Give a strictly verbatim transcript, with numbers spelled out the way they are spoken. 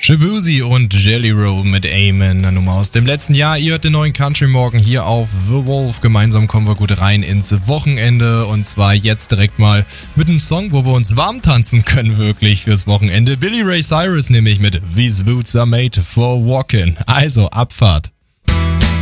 Shaboozey und Jelly Roll mit Amen, eine Nummer aus dem letzten Jahr. Ihr hört den neuen Country Morgen hier auf The Wolf. Gemeinsam kommen wir gut rein ins Wochenende und zwar jetzt direkt mal mit einem Song, wo wir uns warm tanzen können wirklich fürs Wochenende. Billy Ray Cyrus nämlich mit These Boots Are Made for Walking. Also Abfahrt.